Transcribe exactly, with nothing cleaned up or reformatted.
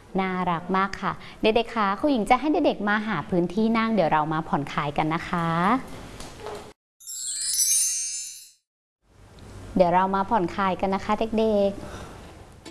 น่ารักมากค่ะเด็กๆคะครูหญิงจะให้เด็กๆมาหาพื้นที่นั่งเดี๋ยวเรามาผ่อนคลายกันนะคะเดี๋ยวเรามาผ่อนคลายกันนะคะเด็กๆ